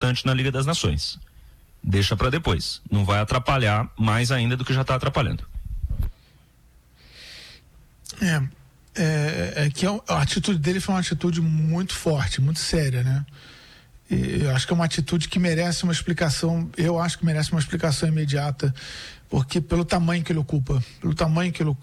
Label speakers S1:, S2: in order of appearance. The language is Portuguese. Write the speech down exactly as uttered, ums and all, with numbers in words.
S1: importante na Liga das Nações. Deixa para depois. Não vai atrapalhar mais ainda do que já está atrapalhando.
S2: É, é, é que a atitude dele foi uma atitude muito forte, muito séria, né? E eu acho que é uma atitude que merece uma explicação, eu acho que merece uma explicação imediata, porque pelo tamanho que ele ocupa, pelo tamanho que ele ocupa,